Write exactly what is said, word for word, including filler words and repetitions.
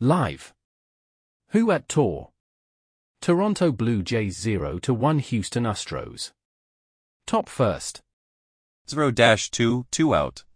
Live. Who at Tour? Toronto Blue Jays zero to one Houston Astros. Top first. zero dash two, two out.